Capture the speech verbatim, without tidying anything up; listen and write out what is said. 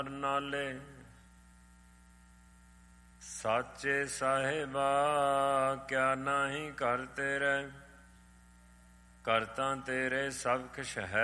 ਨਾਲੇ ਸਾਚੇ ਸਾਹਿਬਾ ਕਿਆ ਨਾਹੀਂ ਕਰ ਤੇਰੇ, ਕਰਤਾ ਤੇਰੇ ਸਭ ਕੁਛ ਹੈ।